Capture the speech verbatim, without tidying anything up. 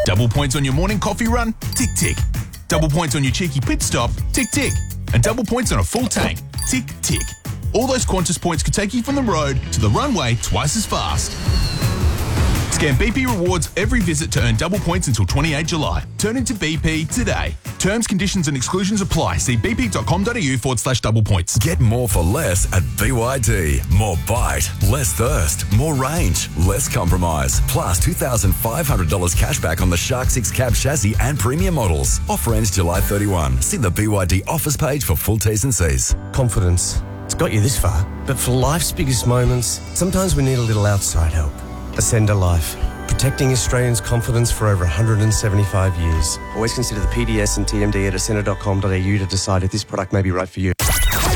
Double points on your morning coffee run? Tick, tick. Double points on your cheeky pit stop? Tick, tick. And double points on a full tank? Tick, tick. All those Qantas points could take you from the road to the runway twice as fast. Scan B P Rewards every visit to earn double points until twenty-eighth of July. Turn into B P today. Terms, conditions and exclusions apply. See bp.com.au forward slash double points. Get more for less at B Y D. More bite, less thirst, more range, less compromise. Plus two thousand five hundred dollars cash back on the Shark six cab chassis and premium models. Offer ends July thirty-first. See the B Y D offers page for full T's and C's. Confidence. It's got you this far. But for life's biggest moments, sometimes we need a little outside help. Ascender Life. Protecting Australians' confidence for over one hundred seventy-five years. Always consider the P D S and T M D at ascender dot com dot a u to decide if this product may be right for you.